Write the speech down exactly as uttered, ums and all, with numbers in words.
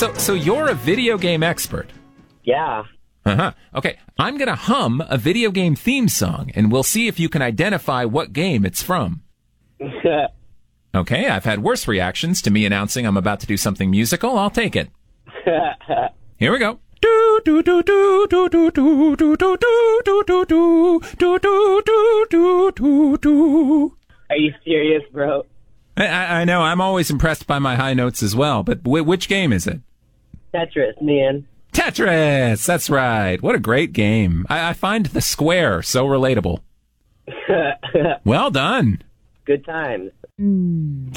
So, so you're a video game expert. Yeah. Uh-huh. Okay, I'm going to hum a video game theme song, and we'll see if you can identify what game it's from. Okay, I've had worse reactions to me announcing I'm about to do something musical. I'll take it. Here we go. Do do do do do do do do do do do do do do do do do do. Are you serious, bro? I, I know, I'm always impressed by my high notes as well, but w- which game is it? Tetris, man. Tetris! That's right. What a great game. I, I find the square so relatable. Well done. Good times. Mm.